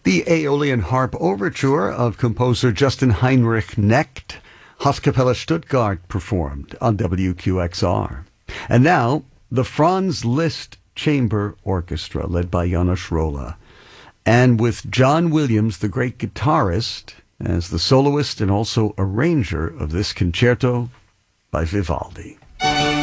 The Aeolian Harp Overture of composer Justin Heinrich Knecht, Hofkapelle Stuttgart performed on WQXR. And now, the Franz Liszt Chamber Orchestra, led by Janos Rolla, and with John Williams, the great guitarist, as the soloist and also arranger of this concerto by Vivaldi.